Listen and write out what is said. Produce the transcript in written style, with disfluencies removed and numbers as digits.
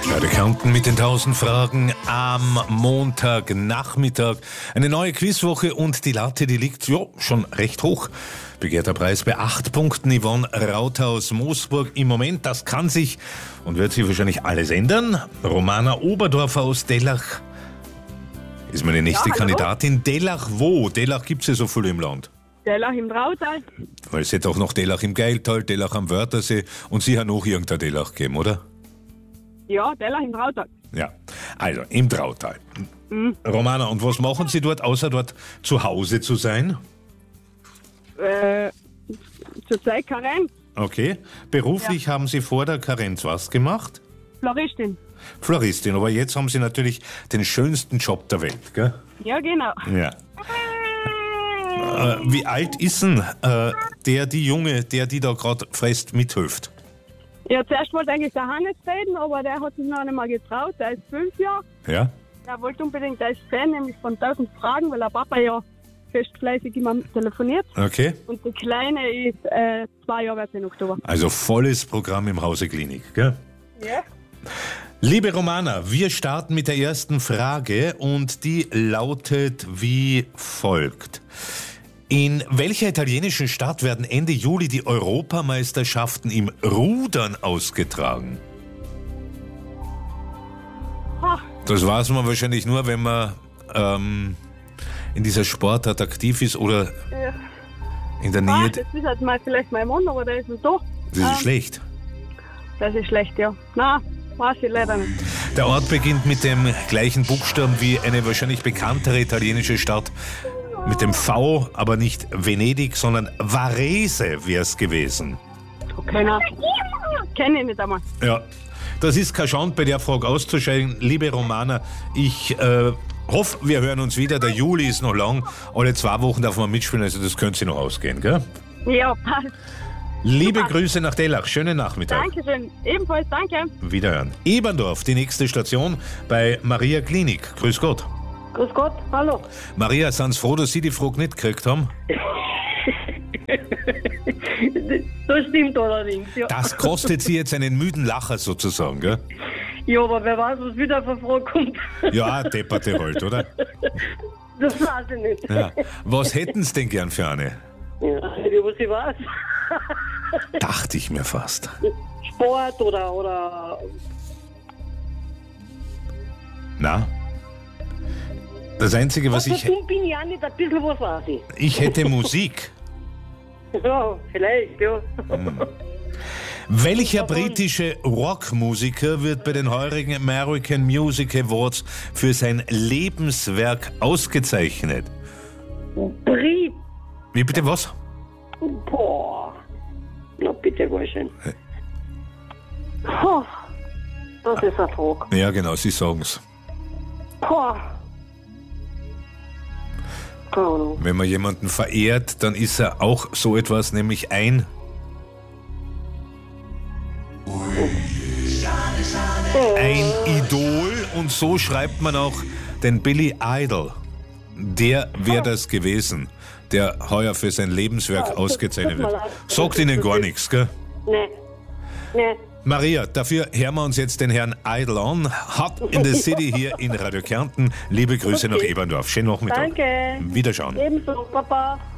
Radio Kärnten mit den 1000 Fragen am Montagnachmittag. Eine neue Quizwoche und die Latte, die liegt schon recht hoch. Begehrter Preis bei 8 Punkten. Yvonne Rauter aus Moosburg im Moment. Das kann sich und wird sich wahrscheinlich alles ändern. Romana Oberdorfer aus Dellach ist meine nächste Kandidatin. Dellach wo? Dellach gibt es ja so viel im Land. Dellach im Trautal. Weil es hätte auch noch Dellach im Geiltal, Dellach am Wörthersee und sicher noch irgendein Dellach geben, oder? Ja, Dellach im Trautal. Ja, also im Trautal. Romana, und was machen Sie dort, außer dort zu Hause zu sein? Zurzeit Karenz. Okay. Beruflich haben Sie vor der Karenz was gemacht? Floristin. Floristin, aber jetzt haben Sie natürlich den schönsten Job der Welt, gell? Ja, genau. Ja. Wie alt ist denn die Junge, die da gerade fest mithilft? Ja, zuerst wollte eigentlich der Hannes reden, aber der hat sich noch nicht mal getraut. Der ist 5 Jahre. Ja? Der wollte unbedingt, der ist Fan, nämlich von 1000 Fragen, weil der Papa ja fest fleißig immer telefoniert. Okay. Und die Kleine ist 2 Jahre alt im Oktober. Also volles Programm im Hause Klinik, gell? Ja. Liebe Romana, wir starten mit der ersten Frage und die lautet wie folgt. In welcher italienischen Stadt werden Ende Juli die Europameisterschaften im Rudern ausgetragen? Das weiß man wahrscheinlich nur, wenn man in dieser Sportart aktiv ist oder in der Nähe. Das ist halt mal vielleicht mein Mann, aber der ist nicht da. Das ist schlecht. Das ist schlecht, ja. Nein, weiß ich leider nicht. Der Ort beginnt mit dem gleichen Buchstaben wie eine wahrscheinlich bekanntere italienische Stadt. Mit dem V, aber nicht Venedig, sondern Varese wäre es gewesen. Okay, nein. Kenne ich nicht einmal. Ja, das ist kein Schand, bei der Frage auszuscheiden. Liebe Romana, ich hoffe, wir hören uns wieder. Der Juli ist noch lang. Alle 2 Wochen darf man mitspielen, also das könnte sich noch ausgehen, gell? Ja, passt. Liebe Grüße nach Dellach, schönen Nachmittag. Dankeschön, ebenfalls, danke. Wiederhören. Eberndorf, die nächste Station bei Maria Klinik. Grüß Gott. Grüß Gott, hallo. Maria, sind Sie froh, dass Sie die Frage nicht gekriegt haben? Das stimmt allerdings, ja. Das kostet Sie jetzt einen müden Lacher sozusagen, gell? Ja, aber wer weiß, was wieder für Frage kommt. Ja, depperte halt, oder? Das weiß ich nicht. Ja. Was hätten Sie denn gern für eine? Ja, was ich weiß. Dachte ich mir fast. Sport oder... Na? Das Einzige, was ich... dumm bin ich auch nicht, ein bisschen was weiß ich. Ich hätte Musik. Ja, vielleicht, ja. Welcher britische Rockmusiker wird bei den heurigen American Music Awards für sein Lebenswerk ausgezeichnet? Brit. Wie bitte, was? Boah. Na bitte, war schön. Oh, das ist eine Frage. Ja, genau, Sie sagen's. Boah. Keine Ahnung. Wenn man jemanden verehrt, dann ist er auch so etwas, nämlich ein Idol, und so schreibt man auch den Billy Idol. Der wäre das gewesen, der heuer für sein Lebenswerk ausgezeichnet wird. Sagt Ihnen gar nichts, gell? Nee. Maria, dafür hören wir uns jetzt den Herrn Idol an. Hot in the City hier in Radio Kärnten. Liebe Grüße nach Eberndorf. Schönen Nachmittag. Danke. Wiederschauen. Ebenso, Papa.